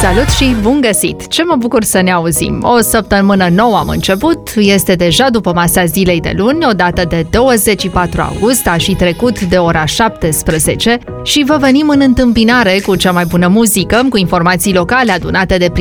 Salut și bun găsit! Ce mă bucur să ne auzim! O săptămână nouă am început, este deja după masa zilei de luni, o dată de 24 august, a și trecut de ora 17 și vă venim în întâmpinare cu cea mai bună muzică, cu informații locale adunate de